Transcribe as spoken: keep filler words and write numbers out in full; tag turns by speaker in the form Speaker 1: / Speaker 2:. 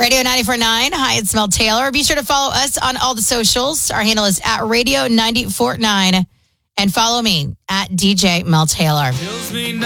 Speaker 1: Radio ninety-four point nine. Hi, it's Mel Taylor. Be sure to follow us on all the socials. Our handle is at Radio ninety-four point nine. And follow me at D J Mel Taylor.